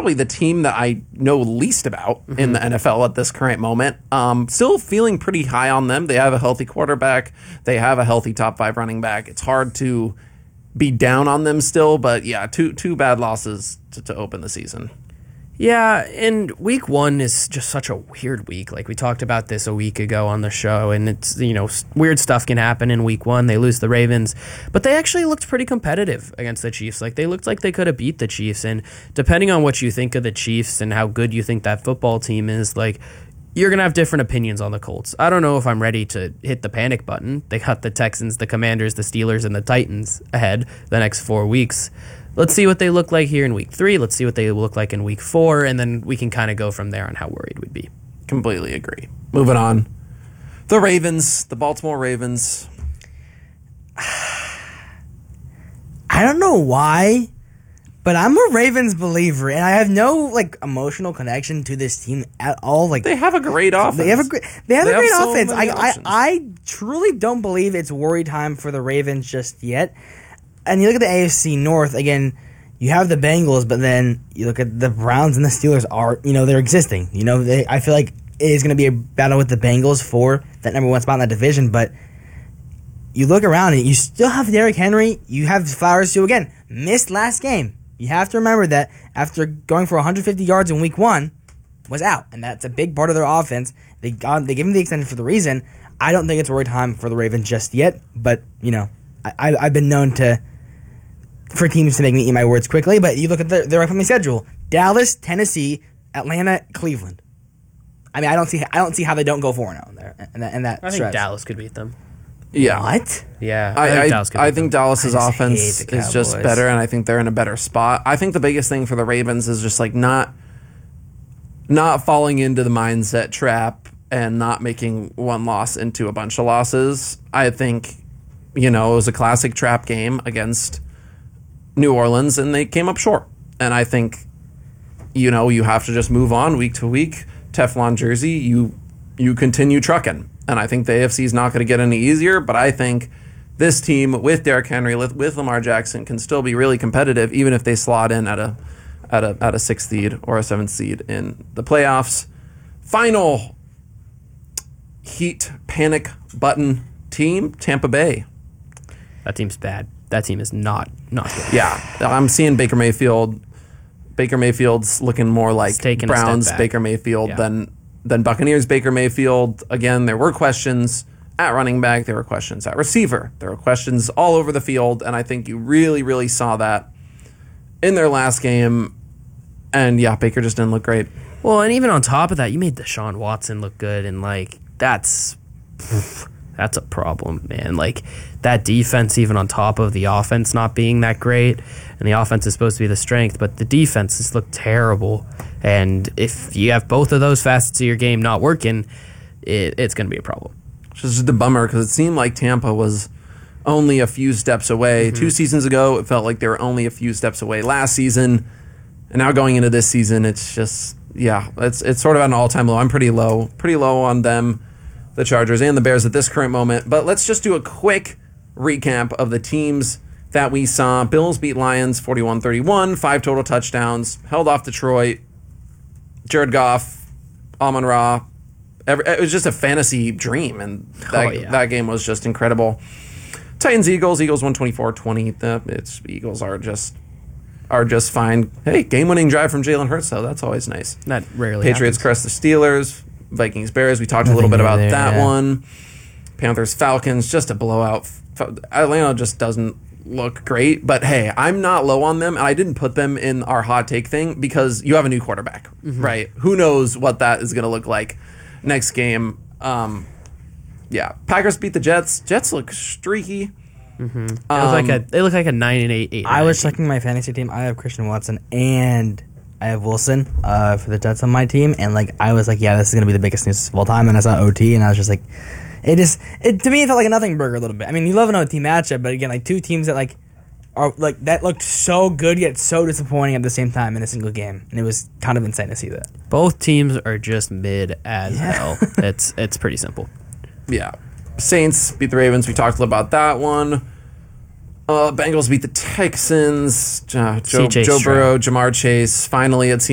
probably the team that I know least about in the NFL at this current moment. Still feeling pretty high on them. They have a healthy quarterback. They have a healthy top 5 running back. It's hard to be down on them still, but yeah, two bad losses to open the season. Yeah, and week 1 is just such a weird week. Like, we talked about this a week ago on the show, and it's, weird stuff can happen in week 1. They lose the Ravens, but they actually looked pretty competitive against the Chiefs. Like, they looked like they could have beat the Chiefs, and depending on what you think of the Chiefs and how good you think that football team is, like, you're going to have different opinions on the Colts. I don't know if I'm ready to hit the panic button. They got the Texans, the Commanders, the Steelers, and the Titans ahead the next 4 weeks. Let's see what they look like here in week 3. Let's see what they look like in week 4, and then we can kind of go from there on how worried we'd be. Completely agree. Moving on. The Ravens, the Baltimore Ravens. I don't know why, but I'm a Ravens believer, and I have no emotional connection to this team at all. Like, they have a great offense. They have a great so offense. many options. I truly don't believe it's worry time for the Ravens just yet. And you look at the AFC North, again, you have the Bengals, but then you look at the Browns and the Steelers they're existing. I feel like it is going to be a battle with the Bengals for that number 1 spot in that division, but you look around and you still have Derrick Henry, you have Flowers, who, again, missed last game. You have to remember that after going for 150 yards in week 1, was out, and that's a big part of their offense. They gave him the extension for the reason. I don't think it's worry time for the Ravens just yet, but, I've been known for teams to make me eat my words quickly, but you look at their upcoming schedule: Dallas, Tennessee, Atlanta, Cleveland. I mean, I don't see how they don't go 4-0 there. And that I think Dallas could beat them. Yeah. What? Yeah, I think Dallas's offense hate the is just Cowboys. better, and I think they're in a better spot. I think the biggest thing for the Ravens is just not falling into the mindset trap and not making one loss into a bunch of losses. I think, it was a classic trap game against New Orleans, and they came up short. And I think, you have to just move on week to week. Teflon jersey, you continue trucking. And I think the AFC is not going to get any easier, but I think this team with Derrick Henry, with Lamar Jackson, can still be really competitive, even if they slot in at a 6th seed or a 7th seed in the playoffs. Final heat panic button team, Tampa Bay. That team's bad. That team is not good. Yeah, I'm seeing Baker Mayfield. Baker Mayfield's looking more like Browns Baker Mayfield than Buccaneers Baker Mayfield. Again, there were questions at running back. There were questions at receiver. There were questions all over the field, and I think you really, really saw that in their last game. And yeah, Baker just didn't look great. Well, and even on top of that, you made Deshaun Watson look good, and that's a problem, man. Like, that defense, even on top of the offense not being that great, and the offense is supposed to be the strength, but the defense just looked terrible. And if you have both of those facets of your game not working, it's going to be a problem. Which is just a bummer, because it seemed like Tampa was only a few steps away. 2 seasons ago, it felt like they were only a few steps away last season. And now going into this season, it's just, it's sort of at an all-time low. I'm pretty low on them, the Chargers, and the Bears at this current moment. But let's just do a quick recap of the teams that we saw. Bills beat Lions 41-31, 5 total touchdowns, held off Detroit. Jared Goff, Amon-Ra. It was just a fantasy dream, and that game was just incredible. Titans-Eagles, Eagles 124-20. The Eagles are just fine. Hey, game-winning drive from Jalen Hurts, though. That's always nice. That rarely Patriots crest the Steelers. Vikings-Bears, we talked a little bit about that one. Panthers-Falcons, just a blowout. Atlanta just doesn't look great, but hey, I'm not low on them, and I didn't put them in our hot take thing because you have a new quarterback, right? Who knows what that is going to look like next game. Packers beat the Jets. Jets look streaky. They look like a 9-8. I was checking my fantasy team. I have Christian Watson and I have Wilson for the Jets on my team, and I was like, yeah, this is gonna be the biggest news of all time. And I saw OT, and I was just like, to me it felt like a nothing burger a little bit. I mean, you love an OT matchup, but again, two teams that are that looked so good yet so disappointing at the same time in a single game, and it was kind of insane to see that. Both teams are just mid as hell. It's pretty simple. Yeah. Saints beat the Ravens. We talked about that one. Bengals beat the Texans. Joe Burrow, Jamar Chase. Finally, it seems